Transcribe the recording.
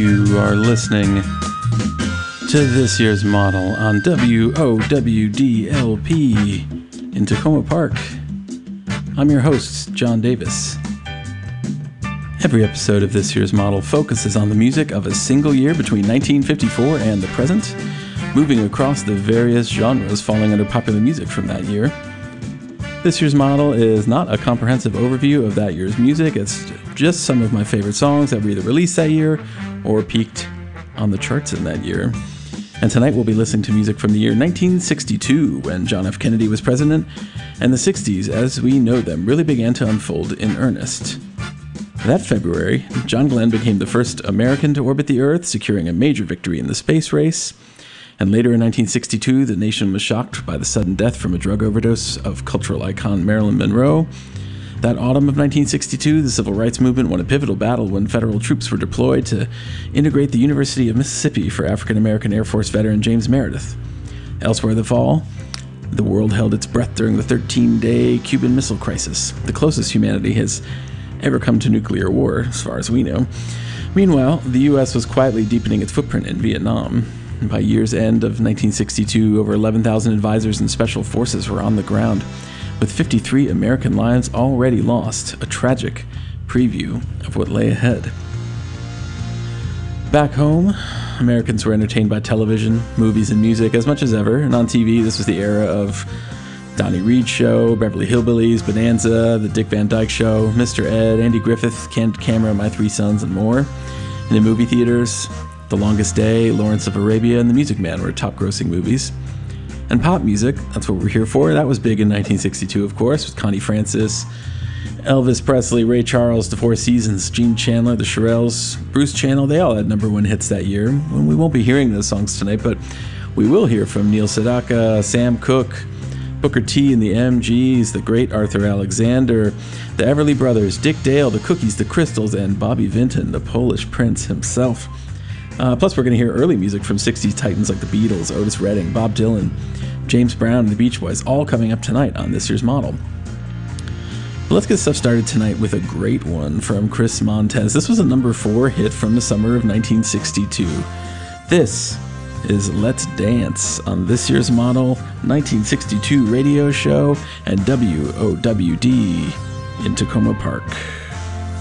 You are listening to this year's model on WOWDLP in Tacoma Park. I'm your host, John Davis. Every episode of this year's model focuses on the music of a single year between 1954 and the present, moving across the various genres falling under popular music from that year. This year's model is not a comprehensive overview of that year's music, it's just some of my favorite songs that were either released that year or peaked on the charts in that year. And tonight we'll be listening to music from the year 1962, when John F. Kennedy was president, and the 60s, as we know them, really began to unfold in earnest. That February, John Glenn became the first American to orbit the Earth, securing a major victory in the space race. And later in 1962, the nation was shocked by the sudden death from a drug overdose of cultural icon Marilyn Monroe. That autumn of 1962, the civil rights movement won a pivotal battle when federal troops were deployed to integrate the University of Mississippi for African-American Air Force veteran James Meredith. Elsewhere in the fall, the world held its breath during the 13-day Cuban Missile Crisis, the closest humanity has ever come to nuclear war, as far as we know. Meanwhile, the U.S. was quietly deepening its footprint in Vietnam. By year's end of 1962, over 11,000 advisors and special forces were on the ground, with 53 American lives already lost, a tragic preview of what lay ahead. Back home, Americans were entertained by television, movies, and music as much as ever, and on TV, this was the era of Donnie Reed Show, Beverly Hillbillies, Bonanza, The Dick Van Dyke Show, Mr. Ed, Andy Griffith, Candid Camera, My Three Sons, and more. And in movie theaters, The Longest Day, Lawrence of Arabia, and The Music Man were top-grossing movies. And pop music, that's what we're here for. That was big in 1962, of course, with Connie Francis, Elvis Presley, Ray Charles, The Four Seasons, Gene Chandler, The Shirelles, Bruce Channel. They all had #1 hits that year. And we won't be hearing those songs tonight, but we will hear from Neil Sedaka, Sam Cooke, Booker T and the MGs, the great Arthur Alexander, the Everly Brothers, Dick Dale, the Cookies, the Crystals, and Bobby Vinton, the Polish Prince himself. Plus, we're going to hear early music from 60s titans like the Beatles, Otis Redding, Bob Dylan, James Brown, and the Beach Boys, all coming up tonight on this year's model. But let's get stuff started tonight with a great one from Chris Montez. This was a #4 hit from the summer of 1962. This is Let's Dance on this year's model 1962 radio show and WOWD in Tacoma Park.